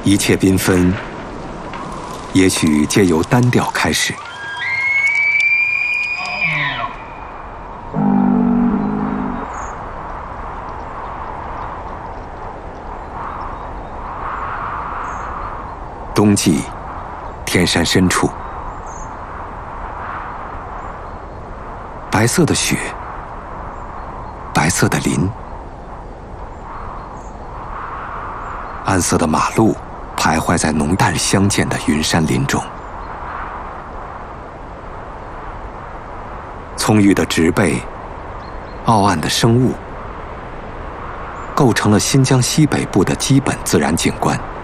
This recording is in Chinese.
一切缤纷，也许皆由单调开始。冬季，天山深处，白色的雪，白色的林，暗色的马路徘徊在浓淡相间的云山林中。葱郁的植被，傲岸的生物，构成了新疆西北部的基本自然景观。